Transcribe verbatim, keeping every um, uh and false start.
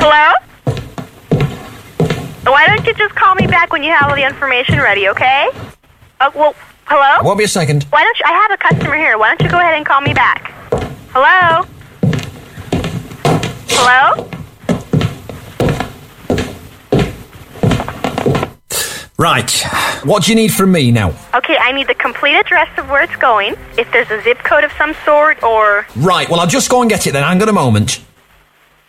Hello? Why don't you just call me back when you have all the information ready, okay? Oh, well, hello? Won't be a second. Why don't you... I have a customer here. Why don't you go ahead and call me back? Hello? Hello? Right. What do you need from me now? Okay, I need the complete address of where it's going, if there's a zip code of some sort, or... Right, well, I'll just go and get it then. Hang on a moment.